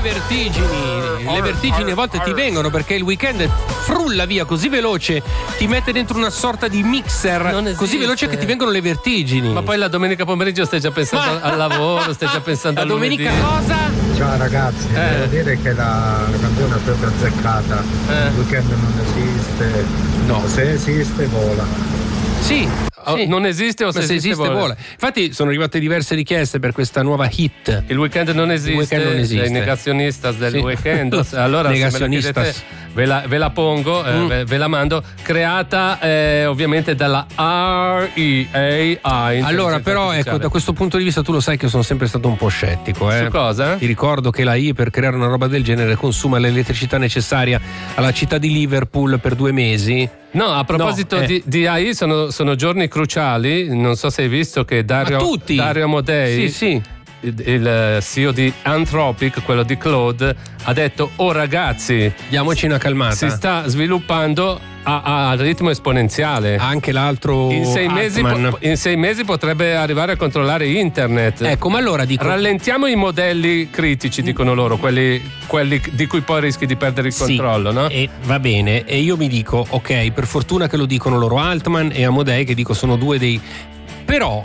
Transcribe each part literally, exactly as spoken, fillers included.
vertigini, le vertigini a volte ti vengono perché il weekend frulla via così veloce, ti mette dentro una sorta di mixer così veloce che ti vengono le vertigini. Ma poi la domenica pomeriggio stai già pensando Ma... al lavoro, stai già pensando la al domenica lunedì. cosa? Ciao ragazzi, eh. devo dire che la, la canzone è proprio azzeccata. Eh. Il weekend non esiste, no. Se esiste vola. Sì, oh, sì. Non esiste o se, se esiste, esiste vola. vola. Infatti sono arrivate diverse richieste per questa nuova hit. Il weekend non esiste, il weekend non esiste. Sei negazionistas del sì. weekend. Allora negazionistas. Se me la chiedete, ve la, ve la pongo, mm. eh, ve, ve la mando, creata eh, ovviamente dalla R E A I. Allora però ecco, da questo punto di vista tu lo sai che sono sempre stato un po' scettico. Eh? Su cosa? Ti ricordo che la I per creare una roba del genere consuma l'elettricità necessaria alla città di Liverpool per due mesi. No, a proposito no, eh. di, di A I sono, sono giorni cruciali, non so se hai visto che Dario, Dario Amodei, sì, sì. il, il C E O di Anthropic, quello di Claude, ha detto oh ragazzi, diamoci una calmata, si sta sviluppando a, a ritmo esponenziale. Anche l'altro in sei, mesi, po- in sei mesi potrebbe arrivare a controllare internet. Ecco, ma allora dico, rallentiamo i modelli critici, dicono loro, quelli, quelli di cui poi rischi di perdere il sì, controllo, no? E va bene, e io mi dico ok, per fortuna che lo dicono loro, Altman e Amodei, che dico sono due dei, però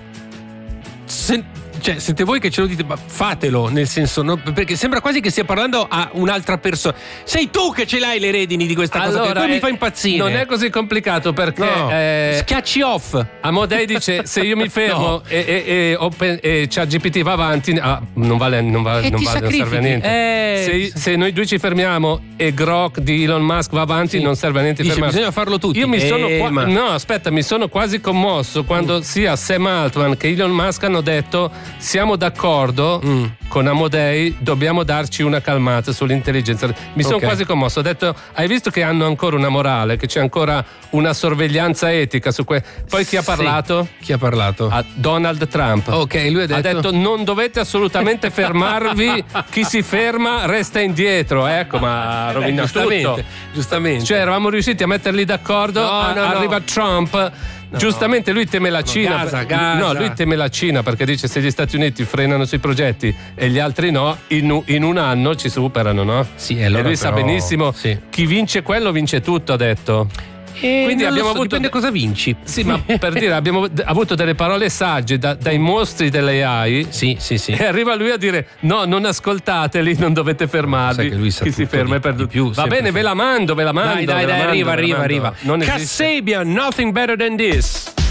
se, cioè, siete voi che ce lo dite, ma fatelo, nel senso, no? Perché sembra quasi che stia parlando a un'altra persona. Sei tu che ce l'hai le redini di questa allora, cosa, che poi è, mi fa impazzire. Non è così complicato perché no. eh, schiacci off. Amodei dice se io mi fermo no. e, e, e, open, e ChatGPT va avanti, ah, non vale, non, va, non, vale, non serve a niente. Eh, se, se noi due ci fermiamo e Grok di Elon Musk va avanti, sì. non serve a niente. Dice, bisogna farlo tutti. Io mi eh, sono qua- ma... no, aspetta, mi sono quasi commosso quando mm. sia Sam Altman che Elon Musk hanno detto siamo d'accordo Mm. con Amodei, dobbiamo darci una calmata sull'intelligenza. Mi sono okay. quasi commosso. Ho detto, hai visto che hanno ancora una morale, che c'è ancora una sorveglianza etica su que- Poi chi ha parlato? Sì. Chi ha parlato? A Donald Trump. Ok, lui ha detto... ha detto non dovete assolutamente fermarvi, chi si ferma resta indietro. Ecco, ma ha rovinato giustamente, tutto. Giustamente. Cioè, eravamo riusciti a metterli d'accordo, no, a- no, arriva no. Trump. No. Giustamente lui teme la Cina. Gaza, Gaza. No, lui teme la Cina perché dice se gli Stati Uniti frenano sui progetti e gli altri no, in, in un anno ci superano, no? Sì, e, allora e lui però, sa benissimo sì. chi vince quello vince tutto, ha detto. E quindi abbiamo so, avuto dipende cosa vinci. Sì, ma per dire abbiamo avuto delle parole sagge da, dai mostri dell'A I. Sì, sì, sì. E arriva lui a dire no, non ascoltateli, non dovete fermarvi. Che lui sa chi si ferma è perduto. Più, va bene, fa... ve la mando, ve la mando. Dai, dai, dai, mando, arriva, arriva, mando. arriva. Non Kasabian, Nothing Better Than This.